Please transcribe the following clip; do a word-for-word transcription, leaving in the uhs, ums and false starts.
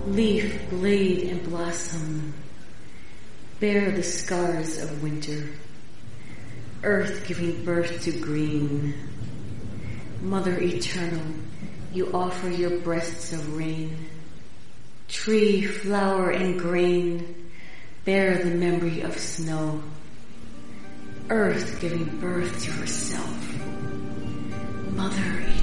Leaf, blade, and blossom bear the scars of winter. Earth giving birth to green. Mother eternal, you offer your breasts of rain. Tree, flower, and grain bear the memory of snow. Earth giving birth to herself. Mother